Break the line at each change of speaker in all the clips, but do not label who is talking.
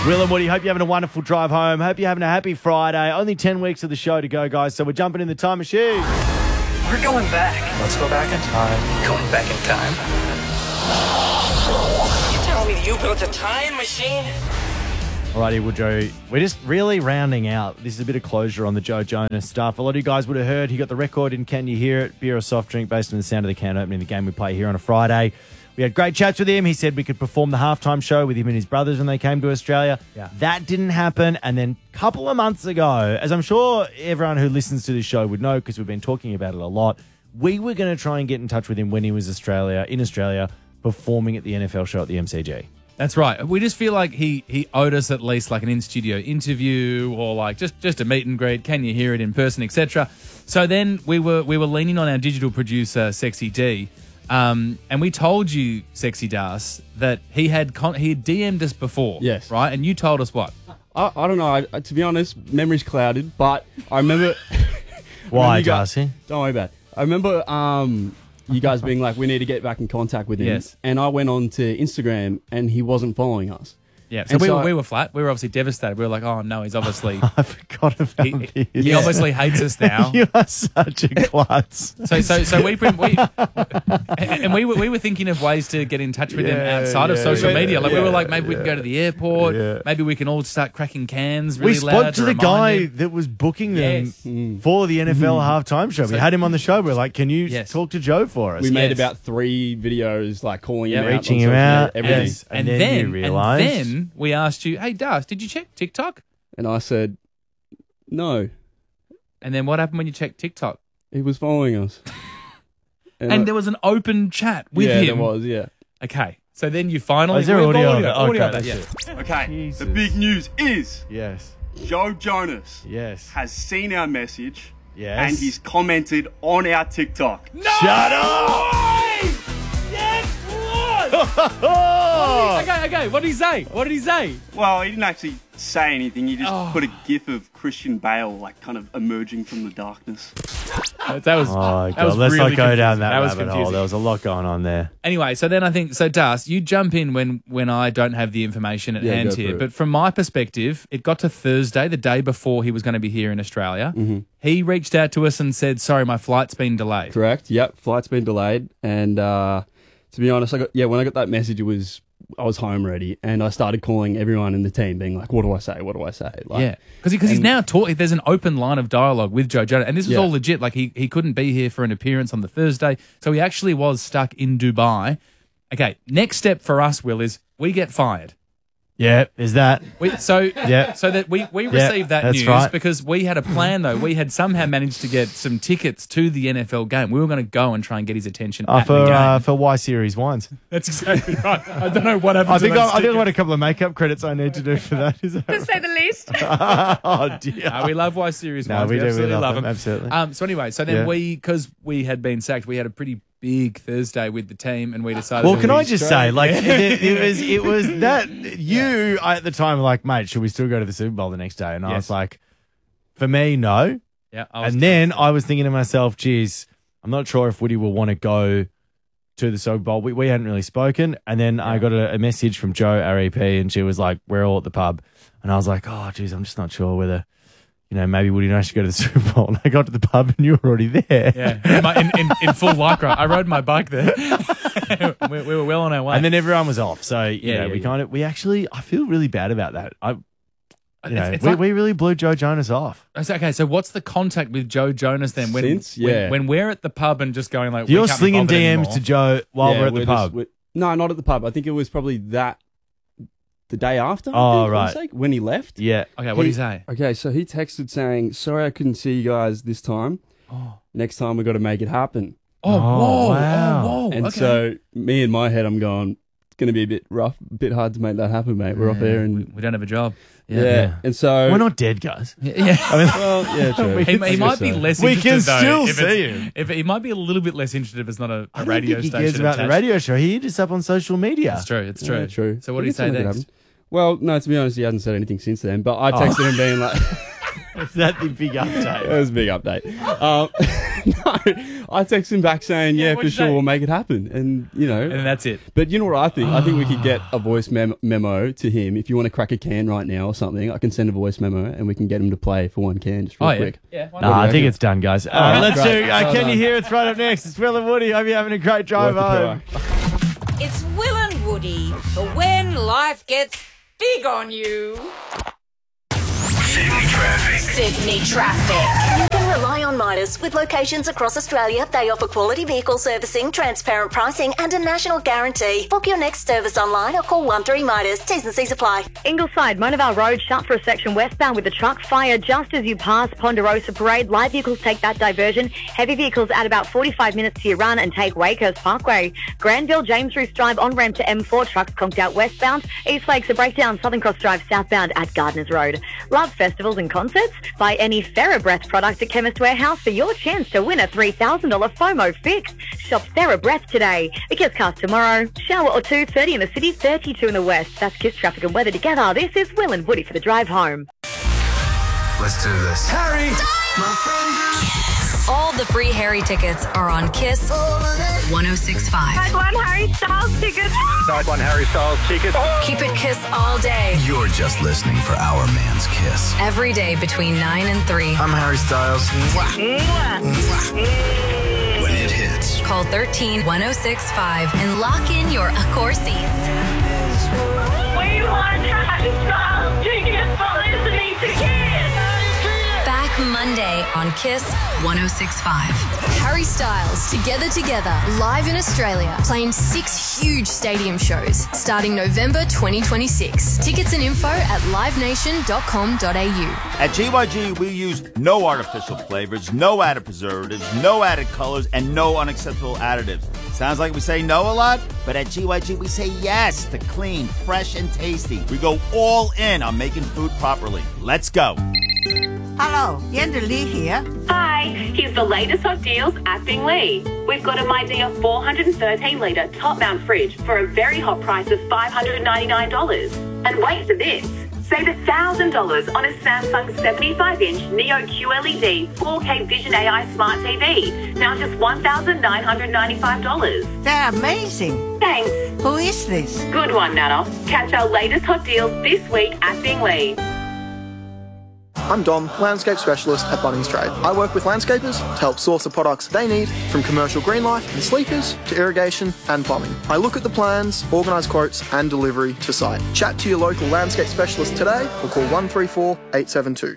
Will and Woody, hope you're having a wonderful drive home. Hope you're having a happy Friday. Only 10 weeks of the show to go, guys, so we're jumping in the time machine.
We're going back.
Let's go back in time.
Going back in time? You telling me you built a time machine?
Alrighty, well, Joe, we're just really rounding out. This is a bit of closure on the Joe Jonas stuff. A lot of you guys would have heard he got the record in Can You Hear It? Beer or soft drink based on the sound of the can opening the game we play here on a Friday. We had great chats with him. He said we could perform the halftime show with him and his brothers when they came to Australia.
Yeah.
That didn't happen. And then a couple of months ago, as I'm sure everyone who listens to this show would know because we've been talking about it a lot, we were going to try and get in touch with him when he was in Australia, performing at the NFL show at the MCG.
That's right. We just feel like he owed us at least like an in-studio interview or like just a meet and greet. Can you hear it in person, etc. So then we were leaning on our digital producer, Sexy D, and we told you, Sexy Das, that he had DM'd us before.
Yes.
Right? And you told us what?
I don't know. To be honest, memory's clouded, but I remember...
Why,
you guys-
Darcy?
Don't worry about it. I remember you guys being like, we need to get back in contact with him.
Yes.
And I went on to Instagram and he wasn't following us.
Yeah. So
And
we were flat. We were obviously devastated. We were like, oh no, he's obviously
I forgot about this.
he obviously hates us now.
You are such a klutz.
We were thinking of ways to get in touch with him outside of social media. Like we were like, maybe we can go to the airport.
Yeah.
Maybe we can all start cracking cans really
We
loud.
spoke to the
remind
guy
him.
that was booking them
Yes.
for the NFL halftime show. We had him on the show. We're like, can you
Yes.
talk to Joe for us?
We made
Yes.
about 3 videos like calling him out.
reaching
on
him
social
out.
media, everything.
Yes. And then you realised-
And then we asked you, hey, Das, did you check TikTok?
And I said, no,
And then what happened when you checked TikTok?
he was following us.
And there was an open chat with
yeah,
him.
there was, yeah.
Okay. So then you finally...
Is there
we've got
audio?
audio
Okay,
of that,
that's
yeah.
it.
Okay,
Jesus.
the big news is
Yes.
Joe Jonas
Yes.
has seen our message
Yes.
and he's commented on our TikTok.
Shut up!
Okay. What did he say?
Well, he didn't actually say anything. He just put a gif of Christian Bale, like kind of emerging from the darkness.
That was...
Oh, my
that
God.
was
Let's
really
not go down
confusing.
that
was
rabbit hole.
confusing.
There was a lot going on there.
Anyway, so then I think, so Das, you jump in when I don't have the information at
Yeah,
hand
go
here.
for it.
But from my perspective, it got to Thursday, the day before he was going to be here in Australia.
Mm-hmm.
He reached out to us and said, sorry, my flight's been delayed.
Correct. Yep. Flight's been delayed. And to be honest, when I got that message, I was home already, and I started calling everyone in the team, being like, "What do I say? What do I say?" Like,
Yeah, because he's now taught. There's an open line of dialogue with Joe Jonas, and this was
Yeah.
all legit. Like he couldn't be here for an appearance on the Thursday, so he actually was stuck in Dubai. Okay, next step for us, Will, is we get fired.
Yeah, is that?
So
Yeah.
so that we received that
that's
news
right.
because we had a plan though. We had somehow managed to get some tickets to the NFL game. We were going to go and try and get his attention at the game.
For Y Series wines.
That's exactly right. I don't know what happened.
I think
to those
I
tickets.
want a couple of makeup credits I need to do for that. Is that
To say the least.
oh dear.
We love Y Series
No,
wines.
we do. We
absolutely
love
them.
them, absolutely.
So anyway, so then
Yeah.
because we had been sacked, we had a pretty big Thursday with the team, and we decided.
Well,
to
can I
leave
just
straight.
say, like, it was that you at the time were like, mate, should we still go to the Super Bowl the next day? And I
Yes.
was like, for me, no.
Yeah, I was
And then I was thinking to myself, geez, I'm not sure if Woody will want to go to the Super Bowl. We hadn't really spoken. And then I got a message from Jo, our EP, and she was like, we're all at the pub. And I was like, oh, geez, I'm just not sure whether, maybe Woody and I should go to the Super Bowl. And I got to the pub and you were already there.
Yeah, in full lycra. I rode my bike there. we were well on our way.
And then everyone was off. So,
Yeah,
we actually, I feel really bad about that.
It's like-
We really blew Joe Jonas off.
Okay, so what's the contact with Joe Jonas then? When we're at the pub and just going like,
You're
we can't be
slinging
bothered
DMs
anymore.
to Joe while
Yeah,
we're at the pub.
No, not at the pub. I think it was probably the day after. I
Oh,
think,
right.
I wanna say, when he left.
Yeah.
Okay, what did he say?
Okay, so he texted saying, "Sorry, I couldn't see you guys this time. Next time we got to make it happen."
Oh, whoa,
wow.
oh, whoa.
And
okay.
so me in my head, I'm going, it's going to be a bit rough, a bit hard to make that happen, mate. We're off air and
we don't have a job.
yeah. And so
We're not dead, guys.
Yeah.
well, yeah, true.
He might be less
We
interested,
can
though,
still
if
see
it's-
him.
If he might be a little bit less interested if it's not a
I don't
radio
think he
station.
cares about the
attached.
radio show. He hit us up on social media.
It's true. It's true.
Yeah, true.
So what
I
did he
guess
say
I'll make it
next?
happen. Well, no, to be honest, he hasn't said anything since then. But I texted him being like,
Is that the big update?
That was a big update. No, I text him back saying, yeah, for
what'd you
sure,
say?
we'll make it happen. And, you know.
And that's it.
But you know what I think? I think we could get a voice memo to him. If you want to crack a can right now or something, I can send a voice memo and we can get him to play for one can just real quick.
Yeah, why
No,
not?
I think it's done, guys.
right,
Let's
great.
do.
Well
Can you
done.
hear it's right up next? It's Will and Woody. Hope you're having a great drive
Worth the
home.
It's Will and Woody for when life gets big on you. Sydney traffic.
You can rely on Midas. With locations across Australia, they offer quality vehicle servicing, transparent pricing and a national guarantee. Book your next service online or call 13 Midas. T's and C's apply.
Ingleside, Monavale Road shut for a section westbound with a truck fire just as you pass Ponderosa Parade. Light vehicles take that diversion. Heavy vehicles add about 45 minutes to your run and take Wakehurst Parkway. Granville, James Roos Drive on ramp to M4, trucks conked out westbound. East Lakes a breakdown, Southern Cross Drive southbound at Gardners Road. Love festivals and concerts? Buy any TheraBreath product at Chemist Warehouse for your chance to win a $3,000 FOMO fix. Shop TheraBreath today. A Kiss cast tomorrow. Shower or two, 30 in the city, 32 in the west. That's Kiss traffic and weather together. This is Will and Woody for the drive home.
Let's do this. Harry!
All the free Harry tickets are on Kiss 106.5.
Side 1 Harry Styles tickets.
Side 1 Harry Styles tickets.
Keep it Kiss all day.
You're just listening for our man's Kiss.
Every day between 9 and 3.
I'm Harry Styles. When it hits.
Call 13-106-5 and lock in your Accor seats.
We want Harry Styles tickets for listening to Kiss.
Back Monday on Kiss 106.5. Harry Styles, Together, live in Australia, playing 6 huge stadium shows starting November 2026. Tickets and info at livenation.com.au.
At GYG, we use no artificial flavors, no added preservatives, no added colors, and no unacceptable additives. Sounds like we say no a lot, but at GYG, we say yes to clean, fresh, and tasty. We go all in on making food properly. Let's go.
Hello, Yenda Lee here.
Hi, here's the latest hot deals at Binglee. We've got a My Deal 413-litre top-mount fridge for a very hot price of $599. And wait for this. Save $1,000 on a Samsung 75-inch Neo QLED 4K Vision AI Smart TV. Now just $1,995.
They're amazing.
Thanks.
Who is this?
Good one, Nana. Catch our latest hot deals this week at Binglee.
I'm Dom, landscape specialist at Bunnings Trade. I work with landscapers to help source the products they need, from commercial green life and sleepers to irrigation and plumbing. I look at the plans, organise quotes and delivery to site. Chat to your local landscape specialist today or call 134 872.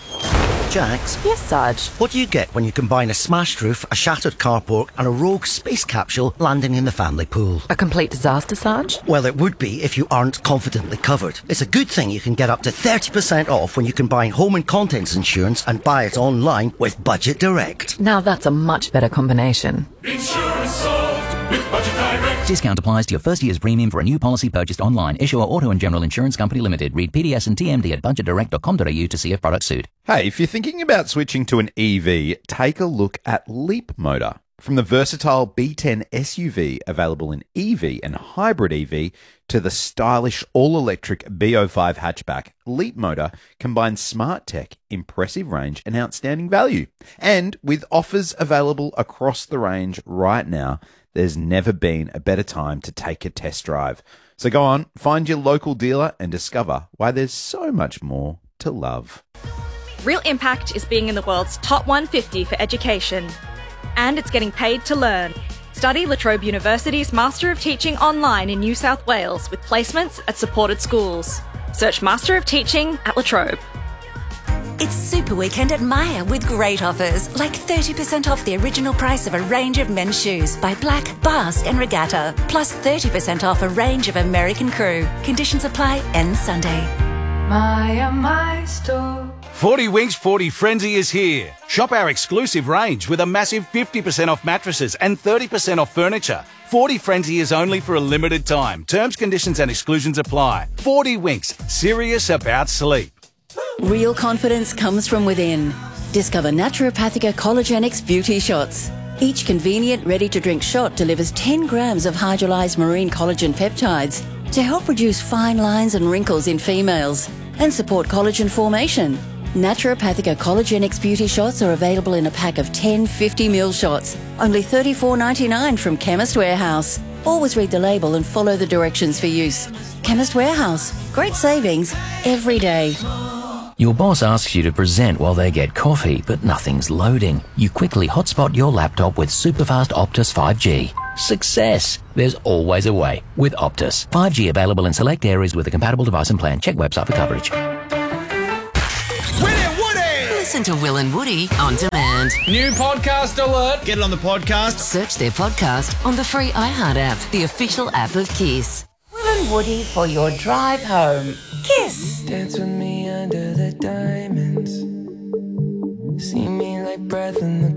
Jax?
Yes, Sarge?
What do you get when you combine a smashed roof, a shattered carport and a rogue space capsule landing in the family pool?
A complete disaster, Sarge?
Well, it would be if you aren't confidently covered. It's a good thing you can get up to 30% off when you combine home and contents insurance and buy it online with Budget Direct.
Now that's a much better combination.
Insurance solved with Budget Direct.
Discount applies to your first year's premium for a new policy purchased online. Issuer Auto and General Insurance Company Limited. Read PDS and TMD at budgetdirect.com.au to see if products suit.
Hey, if you're thinking about switching to an EV, take a look at Leap Motor. From the versatile B10 SUV available in EV and hybrid EV to the stylish all-electric B05 hatchback, Leap Motor combines smart tech, impressive range and outstanding value. And with offers available across the range right now, there's never been a better time to take a test drive. So go on, find your local dealer and discover why there's so much more to love.
Real Impact is being in the world's top 150 for education. And it's getting paid to learn. Study La Trobe University's Master of Teaching online in New South Wales with placements at supported schools. Search Master of Teaching at La Trobe.
It's Super Weekend at Myer with great offers, like 30% off the original price of a range of men's shoes by Black, Bast and Regatta, plus 30% off a range of American Crew. Conditions apply, ends Sunday.
Myer, my store. 40 Winks 40 Frenzy is here. Shop our exclusive range with a massive 50% off mattresses and 30% off furniture. 40 Frenzy is only for a limited time. Terms, conditions and exclusions apply. 40 Winks, serious about sleep.
Real confidence comes from within. Discover Naturopathica Collagenix Beauty Shots. Each convenient, ready-to-drink shot delivers 10 grams of hydrolyzed marine collagen peptides to help reduce fine lines and wrinkles in females and support collagen formation. Naturopathica Collagen Beauty Shots are available in a pack of 10 50ml shots. Only $34.99 from Chemist Warehouse. Always read the label and follow the directions for use. Chemist Warehouse. Great savings every day.
Your boss asks you to present while they get coffee, but nothing's loading. You quickly hotspot your laptop with superfast Optus 5G. Success! There's always a way with Optus. 5G available in select areas with a compatible device and plan. Check website for coverage.
Listen to Will and Woody on demand.
New podcast alert.
Get it on the podcast. Search their podcast on the free iHeart app, the official app of Kiss.
Will and Woody for your drive home. Kiss.
Dance with me under the diamonds. See me like breath in the